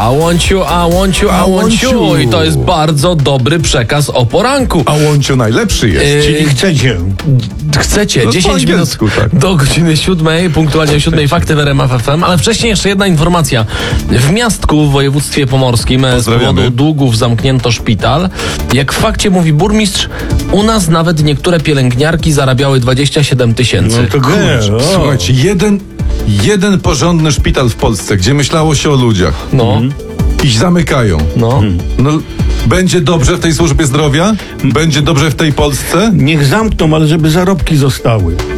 I want you, I want you, I want you. I to jest bardzo dobry przekaz o poranku. A Łąciu najlepszy jest. Czyli chcecie. No, 10 po minut angielsku, tak. do godziny 7, punktualnie o 7 fakty w RMF FM, ale wcześniej jeszcze jedna informacja. W Miastku w województwie pomorskim z powodu długów zamknięto szpital. Jak w fakcie mówi burmistrz, u nas nawet niektóre pielęgniarki zarabiały 27 tysięcy. No to Słuchajcie, jeden porządny szpital w Polsce, gdzie myślało się o ludziach. No. I zamykają. No. No, będzie dobrze w tej służbie zdrowia? Będzie dobrze w tej Polsce? Niech zamkną, ale żeby zarobki zostały.